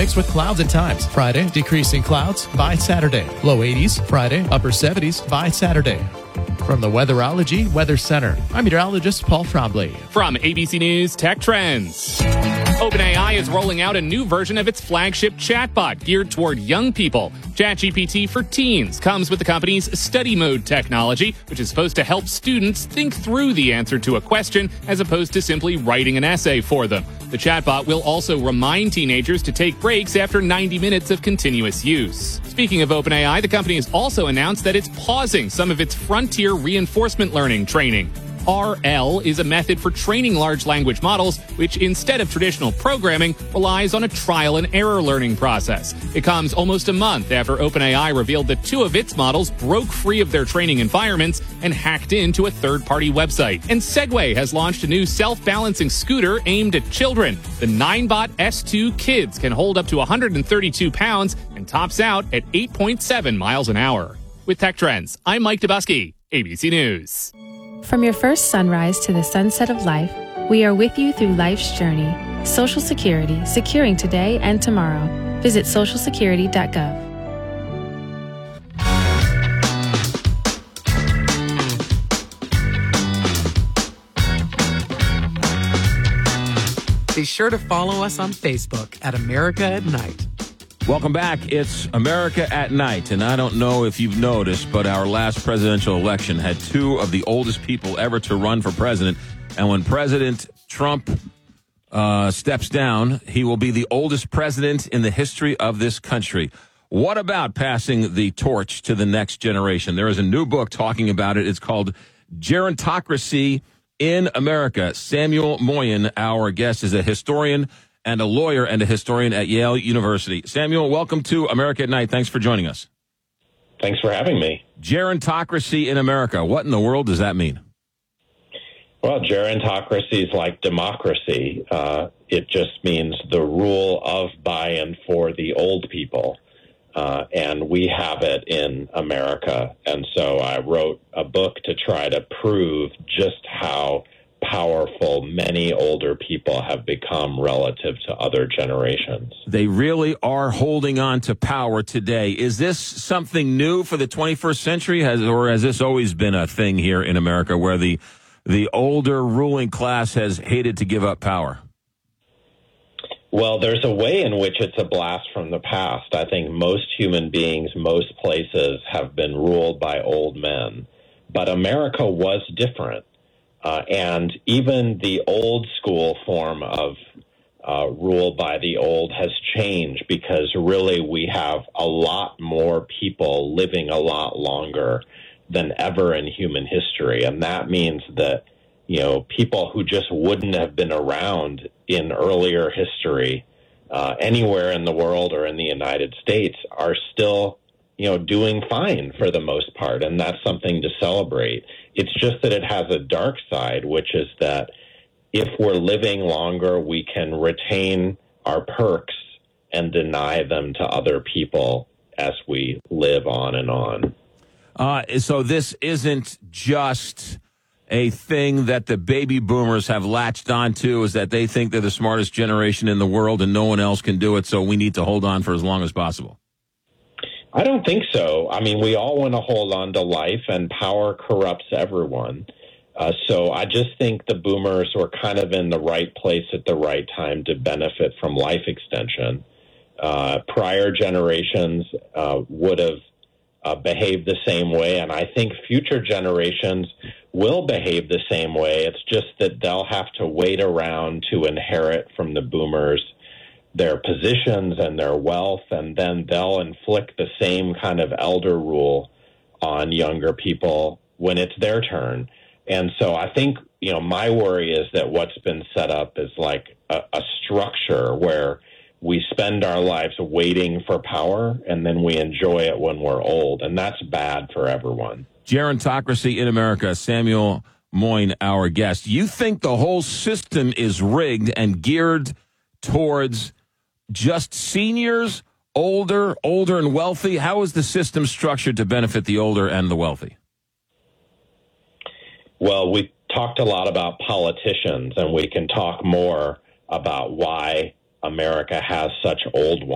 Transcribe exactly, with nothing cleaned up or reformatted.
mixed with clouds at times. Friday, decreasing clouds by Saturday. Low eighties Friday, upper seventies by Saturday. From the Weatherology Weather Center, I'm meteorologist Paul Trombley. From A B C News Tech Trends. OpenAI is rolling out a new version of its flagship chatbot geared toward young people. ChatGPT for Teens comes with the company's study mode technology, which is supposed to help students think through the answer to a question as opposed to simply writing an essay for them. The chatbot will also remind teenagers to take breaks after ninety minutes of continuous use. Speaking of OpenAI, the company has also announced that it's pausing some of its frontier reinforcement learning training. R L is a method for training large language models, which instead of traditional programming, relies on a trial and error learning process. It comes almost a month after OpenAI revealed that two of its models broke free of their training environments and hacked into a third-party website. And Segway has launched a new self-balancing scooter aimed at children. The Ninebot S two Kids can hold up to one hundred thirty-two pounds and tops out at eight point seven miles an hour. With Tech Trends, I'm Mike Dubusky, A B C News. From your first sunrise to the sunset of life, we are with you through life's journey. Social Security, securing today and tomorrow. Visit social security dot gov. Be sure to follow us on Facebook at America at Night. Welcome back. It's America at Night, and I don't know if you've noticed, but our last presidential election had two of the oldest people ever to run for president, and when President Trump uh, steps down, he will be the oldest president in the history of this country. What about passing the torch to the next generation? There is a new book talking about it. It's called Gerontocracy in America. Samuel Moyen, our guest, is a historian and a lawyer and a historian at Yale University. Samuel, welcome to America at Night. Thanks for joining us. Thanks for having me. Gerontocracy in America. What in the world does that mean? Well, gerontocracy is like democracy. Uh, it just means the rule of, by, and for the old people. Uh, and we have it in America. And so I wrote a book to try to prove just how powerful many older people have become relative to other generations. They really are holding on to power today. Is this something new for the twenty-first century, has, or has this always been a thing here in America where the the older ruling class has hated to give up power? Well, there's a way in which it's a blast from the past. I think most human beings, most places have been ruled by old men. But America was different. Uh, and even the old school form of uh, rule by the old has changed because really we have a lot more people living a lot longer than ever in human history. And that means that, you know, people who just wouldn't have been around in earlier history uh, anywhere in the world or in the United States are still, you know, doing fine for the most part. And that's something to celebrate. It's just that it has a dark side, which is that if we're living longer, we can retain our perks and deny them to other people as we live on and on. Uh, so this isn't just a thing that the baby boomers have latched onto, is that they think they're the smartest generation in the world and no one else can do it, so we need to hold on for as long as possible. I don't think so. I mean, we all want to hold on to life, and power corrupts everyone. Uh, so I just think the boomers were kind of in the right place at the right time to benefit from life extension. Uh, prior generations uh, would have uh, behaved the same way, and I think future generations will behave the same way. It's just that they'll have to wait around to inherit from the boomers their positions and their wealth, and then they'll inflict the same kind of elder rule on younger people when it's their turn. And so I think, you know, my worry is that what's been set up is like a, a structure where we spend our lives waiting for power and then we enjoy it when we're old. And that's bad for everyone. Gerontocracy in America. Samuel Moyen, our guest. You think the whole system is rigged and geared towards just seniors, older, older and wealthy? How is the system structured to benefit the older and the wealthy? Well, we talked a lot about politicians, and we can talk more about why America has such old ones.